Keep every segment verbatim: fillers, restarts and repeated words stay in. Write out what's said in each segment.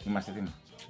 Είμαστε έτοιμοι.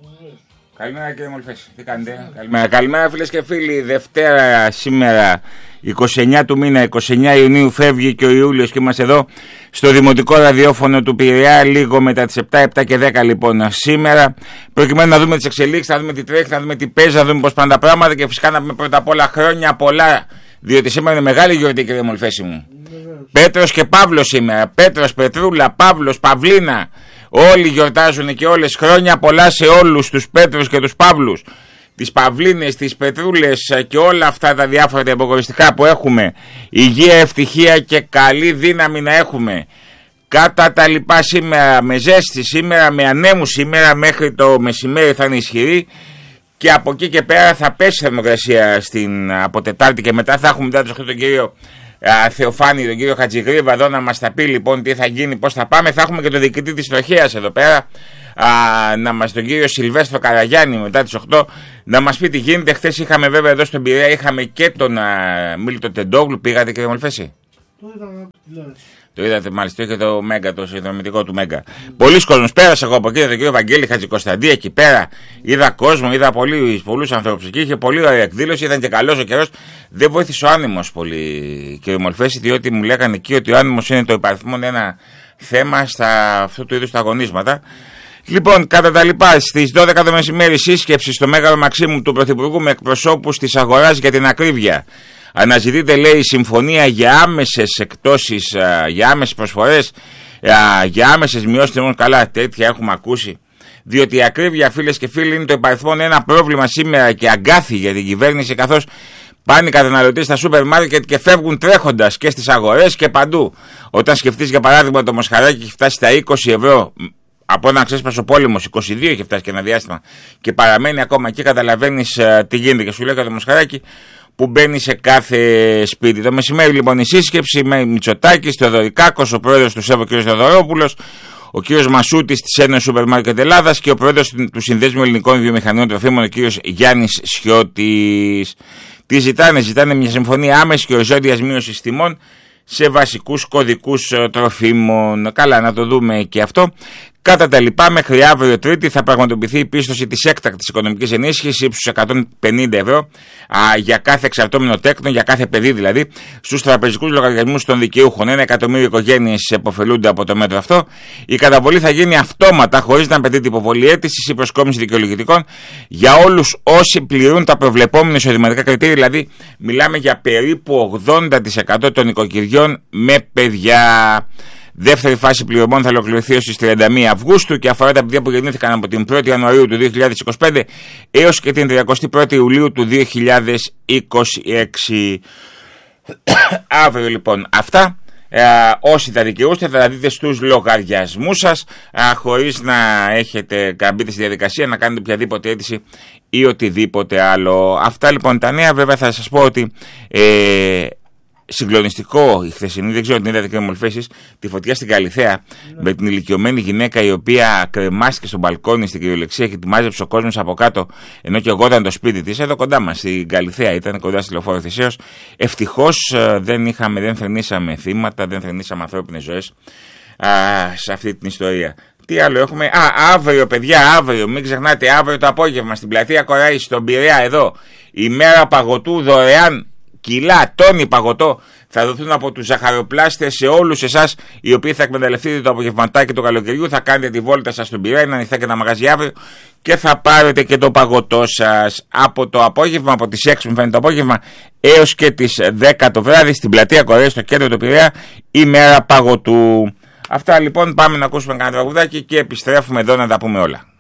Καλημέρα κύριε Μολφέση, τι κάνετε? Καλημέρα, καλημέρα φίλες και φίλοι. Δευτέρα σήμερα είκοσι εννέα του μήνα, είκοσι εννέα Ιουνίου, φεύγει και ο Ιούλιος και είμαστε εδώ στο Δημοτικό Ραδιόφωνο του Πειραιά λίγο μετά τις επτά, επτά και δέκα λοιπόν σήμερα, προκειμένου να δούμε τις εξελίξεις, να δούμε τι τρέχει, να δούμε τι παίζει, να δούμε πώς πάνε τα πράγματα και φυσικά να πούμε πρώτα απ' όλα χρόνια πολλά, διότι σήμερα είναι μεγάλη γιορτή κύριε Μολφέση μου. Πέτρος και Παύλος σήμερα, Πέτρος, Πετρούλα, Παύλος, Παυλίνα. Όλοι γιορτάζουν και όλες, χρόνια πολλά σε όλους τους Πέτρους και τους Παύλους, τις Παυλίνες, τις Πετρούλες και όλα αυτά τα διάφορα υποκοριστικά που έχουμε. Υγεία, ευτυχία και καλή δύναμη να έχουμε. Κατά τα λοιπά σήμερα με ζέστη, σήμερα με ανέμου, σήμερα μέχρι το μεσημέρι θα είναι ισχυρή και από εκεί και πέρα θα πέσει η θερμοκρασία στην, από Τετάρτη και μετά θα έχουμε μετά τον κύριο Α, Θεοφάνη, τον κύριο Χατζηγρίβα εδώ να μας τα πει λοιπόν τι θα γίνει, πώς θα πάμε. Θα έχουμε και τον διοικητή της Τροχέας εδώ πέρα, α, να μας, τον κύριο Σιλβέστρο Καραγιάννη μετά τις οκτώ, να μας πει τι γίνεται. Χθες είχαμε βέβαια εδώ στον Πειραιά, είχαμε και τον Μίλτο Τεντόγλου. Πήγατε κύριε Μολφέση? Το είδαμε τηλεόραση. Το είδατε μάλιστα, είχε το Μέγκα, το συνδρομητικό του Μέγκα. Πολλοί κόσμος πέρασε εγώ από εκεί, τον κύριο Βαγγέλη Χατζικοσταντή εκεί πέρα. Είδα κόσμο, είδα πολλούς ανθρώπους εκεί. Είχε πολύ ωραία εκδήλωση, ήταν και καλός ο καιρός. Δεν βοήθησε ο άνεμος πολύ κύριε Μολφέση, διότι μου λέγανε εκεί ότι ο άνεμος είναι το υπαριθμόν ένα θέμα στα αυτού του είδους τα αγωνίσματα. Λοιπόν, κατά τα λοιπά, στις δώδεκα το μεσημέρι σύσκεψη στο Μέγαρο Μαξίμου του Πρωθυπουργού με εκπροσώπους της αγοράς για την ακρίβεια. Αναζητείται, λέει, συμφωνία για άμεσες εκτόσεις, για άμεσες προσφορές, για άμεσες μειώσεις τιμών. Καλά, τέτοια έχουμε ακούσει. Διότι η ακρίβεια, φίλες και φίλοι, είναι το υπαριθμόν ένα πρόβλημα σήμερα και αγκάθι για την κυβέρνηση, καθώς πάνε οι καταναλωτές στα σούπερ μάρκετ και φεύγουν τρέχοντας και στις αγορές και παντού. Όταν σκεφτείς, για παράδειγμα, το μοσχαράκι έχει φτάσει στα είκοσι ευρώ. Από έναν ξέσπασε πόλεμος, είκοσι δύο έχει φτάσει και ένα διάστημα και παραμένει ακόμα εκεί, καταλαβαίνεις τι γίνεται. Και σου λέει το μοσχαράκι που μπαίνει σε κάθε σπίτι. Το μεσημέρι λοιπόν η σύσκεψη με Μητσοτάκης, Θεοδωρικάκος, ο πρόεδρος του ΣΕΒΟ κ. Θεοδωρόπουλος, ο κ. Μασούτης της Ένωσης Σούπερ Μάρκετ Ελλάδας και ο πρόεδρος του Συνδέσμου Ελληνικών Βιομηχανιών Τροφίμων, ο κ. Γιάννης Σιώτης. Τι ζητάνε? Ζητάνε μια συμφωνία άμεση και οριζόντιας μείωσης τιμών σε βασικούς κωδικούς τροφίμων. Καλά, να το δούμε και αυτό. Κατά τα λοιπά, μέχρι αύριο Τρίτη θα πραγματοποιηθεί η πίστοση της έκτακτης οικονομικής ενίσχυσης ύψους εκατόν πενήντα ευρώ α, για κάθε εξαρτώμενο τέκνο, για κάθε παιδί δηλαδή, στους τραπεζικούς λογαριασμούς των δικαιούχων. Ένα εκατομμύριο οικογένειες επωφελούνται από το μέτρο αυτό. Η καταβολή θα γίνει αυτόματα, χωρίς να απαιτείται υποβολή αίτησης ή προσκόμιση δικαιολογητικών, για όλους όσοι πληρούν τα προβλεπόμενα εισοδηματικά κριτήρια. Δηλαδή, μιλάμε για περίπου ογδόντα τοις εκατό των οικοκυριών με παιδιά. Δεύτερη φάση πληρωμών θα ολοκληρωθεί ως τις τριάντα μία Αυγούστου και αφορά τα παιδιά που γεννήθηκαν από την πρώτη Ιανουαρίου του δύο χιλιάδες είκοσι πέντε έως και την τριαντάτη πρώτη Ιουλίου του δύο χιλιάδες είκοσι έξι. Αύριο λοιπόν αυτά. Ε, όσοι τα δικαιούστε θα τα δείτε στους λογαριασμούς σας, ε, χωρίς να έχετε μπείτε στη διαδικασία να κάνετε οποιαδήποτε αίτηση ή οτιδήποτε άλλο. Αυτά λοιπόν τα νέα. Βέβαια θα σας πω ότι ε, συγκλονιστικό η χθεσινή, δεν ξέρω αν την είδατε κύριε Μολφέσης, τη φωτιά στην Καλιθέα, ναι, με την ηλικιωμένη γυναίκα η οποία κρεμάστηκε στο μπαλκόνι στην κυριολεξία και τη μάζεψε ο κόσμος από κάτω, ενώ και εγώ ήταν το σπίτι της, εδώ κοντά μας στην Καλιθέα, ήταν κοντά στη Λεωφόρο Θησέως. Ευτυχώς δεν είχαμε, δεν θρηνήσαμε θύματα, δεν θρηνήσαμε ανθρώπινες ζωές α, σε αυτή την ιστορία. Τι άλλο έχουμε? Α, αύριο παιδιά, αύριο, μην ξεχνάτε, αύριο το απόγευμα στην πλατεία Κοραή, στον Πειραιά εδώ, η μέρα παγωτού δωρεάν. Κιλά, τόνοι παγωτό θα δοθούν από τους ζαχαροπλάστες σε όλους εσάς οι οποίοι θα εκμεταλλευτείτε το απογευματάκι του καλοκαιριού. Θα κάνετε τη βόλτα σας στον Πειραιά, είναι ανοιχτά και τα μαγαζιά αύριο και θα πάρετε και το παγωτό σας από το απόγευμα, από τις έξι μου φαίνεται το απόγευμα έως και τις δέκα το βράδυ στην πλατεία Κορέα, στο κέντρο του Πειραιά, η μέρα παγωτού. Αυτά λοιπόν, πάμε να ακούσουμε κανένα τραγουδάκι και επιστρέφουμε εδώ να τα πούμε όλα.